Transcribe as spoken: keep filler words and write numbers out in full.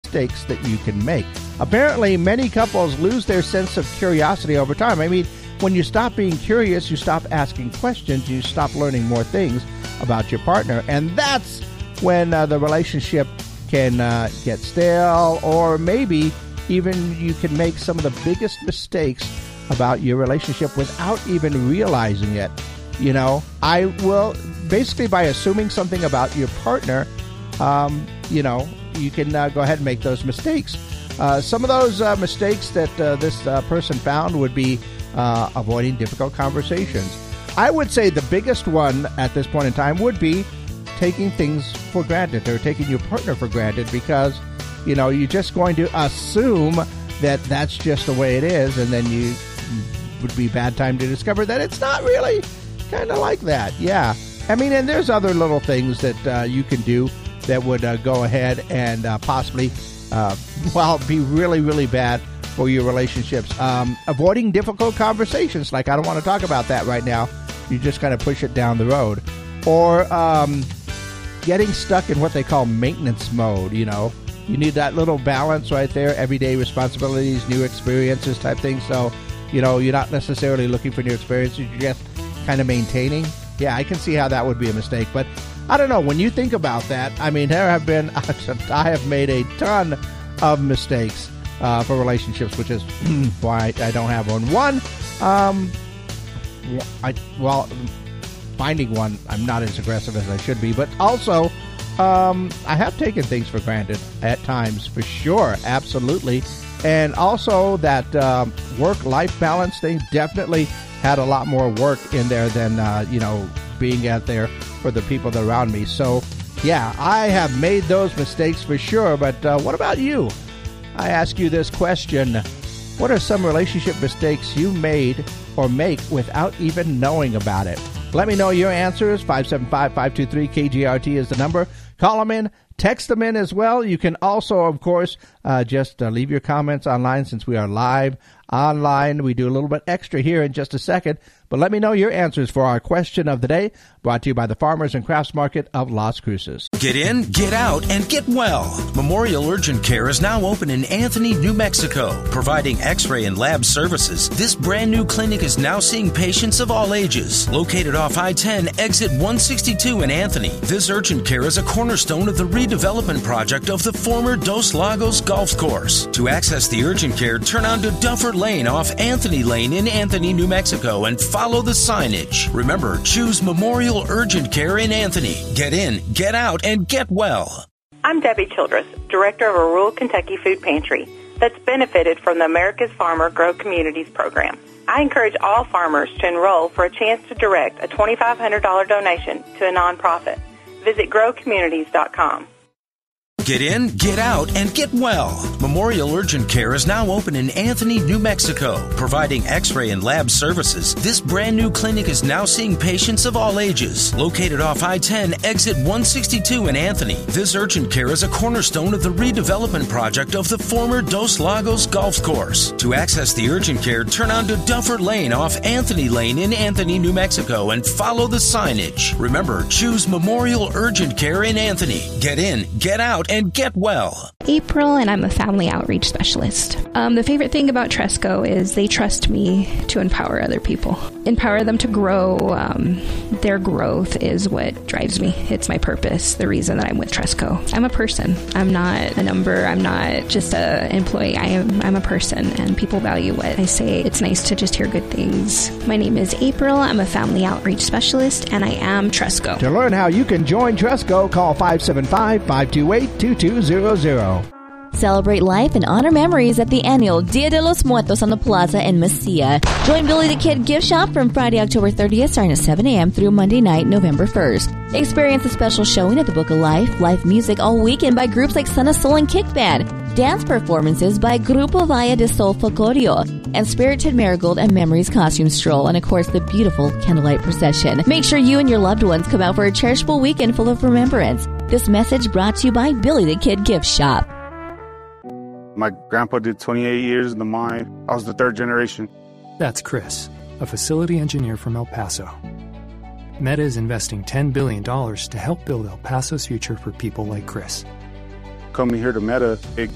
mistakes that you can make. Apparently, many couples lose their sense of curiosity over time. I mean, when you stop being curious, you stop asking questions, you stop learning more things about your partner, and that's when uh, the relationship can uh, get stale, or maybe even you can make some of the biggest mistakes about your relationship without even realizing it. You know, I will, basically by assuming something about your partner, um, you know, you can uh, go ahead and make those mistakes. Uh, some of those uh, mistakes that uh, this uh, person found would be uh, avoiding difficult conversations. I would say the biggest one at this point in time would be taking things for granted, or taking your partner for granted, because, you know, you're just going to assume that that's just the way it is, and then you would be a bad time to discover that it's not really kind of like that. Yeah. I mean, and there's other little things that uh, you can do that would uh, go ahead and uh, possibly, uh, well, be really, really bad for your relationships. Um, avoiding difficult conversations, like I don't want to talk about that right now. You just kind of push it down the road. Or um, getting stuck in what they call maintenance mode, you know. You need that little balance right there, everyday responsibilities, new experiences type thing. So, you know, you're not necessarily looking for new experiences, you're just kind of maintaining. Yeah, I can see how that would be a mistake. But I don't know, when you think about that, I mean, there have been, I have made a ton of mistakes uh, for relationships, which is why I don't have one. One, um, I, well, finding one, I'm not as aggressive as I should be, but also, um, I have taken things for granted at times, for sure, absolutely. And also that um, work-life balance thing definitely had a lot more work in there than, uh, you know, being out there for the people that are around me. So, yeah, I have made those mistakes for sure, but uh, what about you? I ask you this question. What are some relationship mistakes you made or make without even knowing about it? Let me know your answers. five seven five, five two three, K G R T is the number. Call them in. Text them in as well. You can also, of course, uh, just uh, leave your comments online, since we are live online. We do a little bit extra here in just a second. But let me know your answers for our question of the day, brought to you by the Farmers and Crafts Market of Las Cruces. Get in, get out, and get well. Memorial Urgent Care is now open in Anthony, New Mexico, providing x-ray and lab services. This brand new clinic is now seeing patients of all ages. Located off I ten, exit one sixty-two in Anthony, this urgent care is a cornerstone of the redevelopment project of the former Dos Lagos Golf Course. To access the urgent care, turn onto Duffer Lane off Anthony Lane in Anthony, New Mexico, and follow the signage. Remember, choose Memorial Urgent Care in Anthony. Get in, get out, and get well. I'm Debbie Childress, director of a rural Kentucky food pantry that's benefited from the America's Farmer Grow Communities program. I encourage all farmers to enroll for a chance to direct a twenty-five hundred dollars donation to a nonprofit. Visit grow communities dot com. Get in, get out, and get well. Memorial Urgent Care is now open in Anthony, New Mexico, providing x-ray and lab services. This brand new clinic is now seeing patients of all ages. Located off I ten, exit one sixty-two in Anthony, this urgent care is a cornerstone of the redevelopment project of the former Dos Lagos Golf Course. To access the urgent care, turn onto Duffer Lane off Anthony Lane in Anthony, New Mexico, and follow the signage. Remember, choose Memorial Urgent Care in Anthony. Get in, get out, and get well. April, and I'm a family outreach specialist. Um, the favorite thing about Tresco is they trust me to empower other people, empower them to grow. Um, their growth is what drives me. It's my purpose, the reason that I'm with Tresco. I'm a person. I'm not a number. I'm not just an employee. I am, I'm a person, and people value what I say. It's nice to just hear good things. My name is April. I'm a family outreach specialist, and I am Tresco. To learn how you can join Tresco, call five seven five, five two eight, two two zero zero. Celebrate life and honor memories at the annual Dia de los Muertos on the Plaza in Mesilla. Join Billy the Kid Gift Shop from Friday, October thirtieth, starting at seven a.m. through Monday night, November first. Experience a special showing at the Book of Life, live music all weekend by groups like Son of Soul and Kick Band, dance performances by Grupo Valle de Sol Folclorio, and Spirited Marigold and Memories costume stroll, and of course the beautiful candlelight procession. Make sure you and your loved ones come out for a cherishable weekend full of remembrance. This message brought to you by Billy the Kid Gift Shop. My grandpa did twenty-eight years in the mine. I was the third generation. That's Chris, a facility engineer from El Paso. Meta is investing ten billion dollars to help build El Paso's future for people like Chris. Coming here to Meta, it